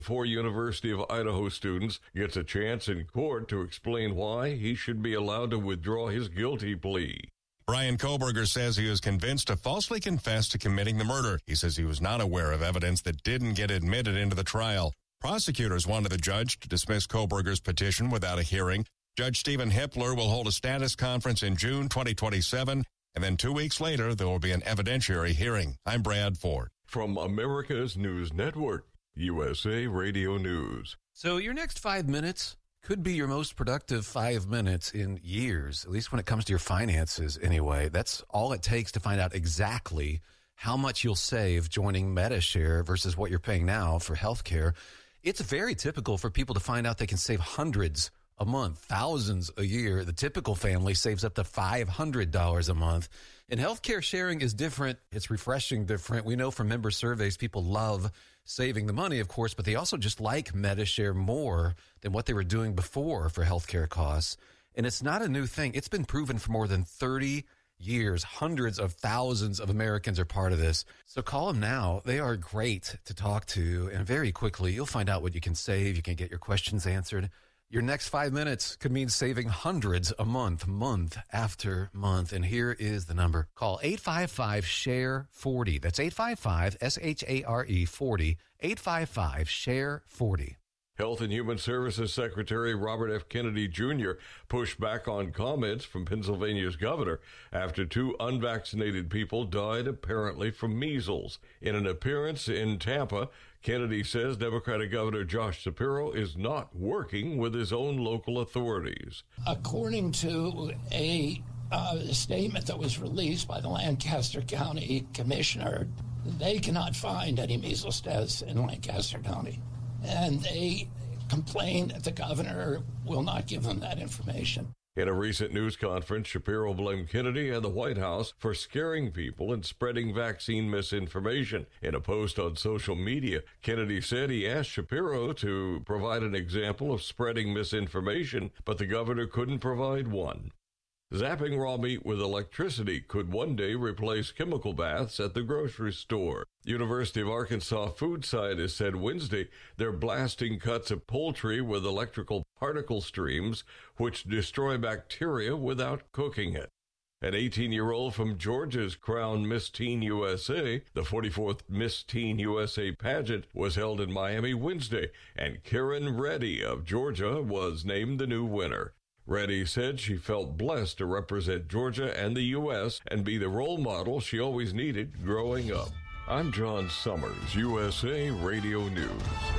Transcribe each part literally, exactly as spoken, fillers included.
Four University of Idaho students gets a chance in court to explain why he should be allowed to withdraw his guilty plea. Bryan Kohberger says he was convinced to falsely confess to committing the murder. He says he was not aware of evidence that didn't get admitted into the trial. Prosecutors wanted the judge to dismiss Kohberger's petition without a hearing. Judge Stephen Hippler will hold a status conference in June twenty twenty-seven, and then two weeks later, there will be an evidentiary hearing. I'm Brad Ford. From America's News Network, U S A Radio News. So your next five minutes could be your most productive five minutes in years, at least when it comes to your finances anyway. That's all it takes to find out exactly how much you'll save joining Medi-Share versus what you're paying now for health care. It's very typical for people to find out they can save hundreds a month, thousands a year. The typical family saves up to five hundred dollars a month. And healthcare sharing is different. It's refreshing different. We know from member surveys, people love saving the money, of course, but they also just like Medi-Share more than what they were doing before for healthcare costs. And it's not a new thing. It's been proven for more than thirty years. Hundreds of thousands of Americans are part of this. So call them now. They are great to talk to. And very quickly, you'll find out what you can save. You can get your questions answered. Your next five minutes could mean saving hundreds a month, month after month. And here is the number. Call eight five five, S H A R E, forty. That's eight five five, S H A R E, forty. eight five five, S H A R E, forty. Health and Human Services Secretary Robert F. Kennedy Junior pushed back on comments from Pennsylvania's governor after two unvaccinated people died apparently from measles. In an appearance in Tampa, Kennedy says Democratic Governor Josh Shapiro is not working with his own local authorities. According to a uh, statement that was released by the Lancaster County Commissioner, they cannot find any measles deaths in Lancaster County. And they complain that the governor will not give them that information. In a recent news conference, Shapiro blamed Kennedy and the White House for scaring people and spreading vaccine misinformation. In a post on social media, Kennedy said he asked Shapiro to provide an example of spreading misinformation, but the governor couldn't provide one. Zapping raw meat with electricity could one day replace chemical baths at the grocery store. University of Arkansas food scientists said Wednesday they're blasting cuts of poultry with electrical particle streams, which destroy bacteria without cooking it. An eighteen-year-old from Georgia's crowned Miss Teen U S A, the forty-fourth Miss Teen U S A pageant, was held in Miami Wednesday, and Karen Reddy of Georgia was named the new winner. Reddy said she felt blessed to represent Georgia and the U S and be the role model she always needed growing up. I'm John Summers, U S A Radio News.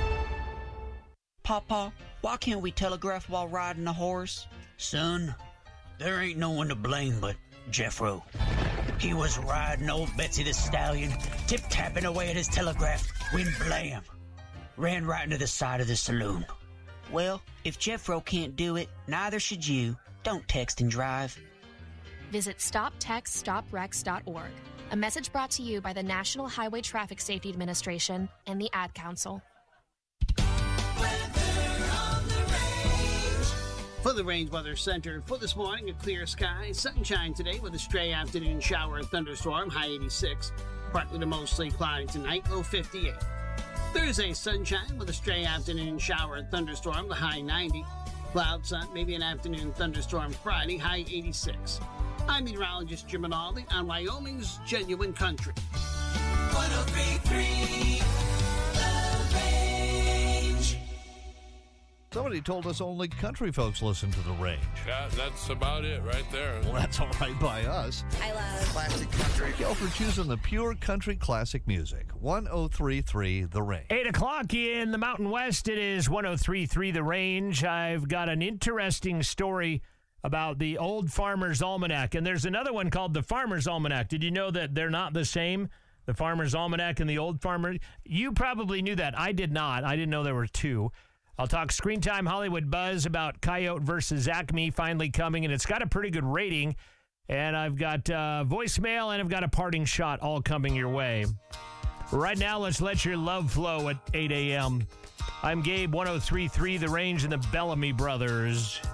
Papa, why can't we telegraph while riding a horse? Son, there ain't no one to blame but Jeffro. He was riding old Betsy the Stallion, tip-tapping away at his telegraph, when blam, ran right into the side of the saloon. Well, if Jeffro can't do it, neither should you. Don't text and drive. Visit stop text stop wrecks dot org. A message brought to you by the National Highway Traffic Safety Administration and the Ad Council. For the Range Weather Center, for this morning, a clear sky, sunshine today with a stray afternoon shower and thunderstorm, high eighty-six. Partly to mostly cloudy tonight, low fifty-eight. Thursday, sunshine with a stray afternoon shower and thunderstorm, the high ninety. Cloud sun, maybe an afternoon thunderstorm Friday, high eighty-six. I'm meteorologist Jim Rinaldi on Wyoming's Genuine Country. one oh three point three The Range. Somebody told us only country folks listen to The Range. Yeah, that's about it right there. Well, that's all right by us. I love classic country. Go for choosing the pure country classic music. one oh three point three The Range. eight o'clock in the Mountain West. It is one oh three point three The Range. I've got an interesting story about the Old Farmer's Almanac. And there's another one called the Farmer's Almanac. Did you know that they're not the same? The Farmer's Almanac and the Old Farmer? You probably knew that. I did not. I didn't know there were two. I'll talk Screen Time Hollywood Buzz about Coyote versus Acme finally coming, and it's got a pretty good rating. And I've got uh, voicemail, and I've got a parting shot all coming your way. Right now, let's let your love flow at eight a.m. I'm Gabe, one oh three point three The Range and the Bellamy Brothers.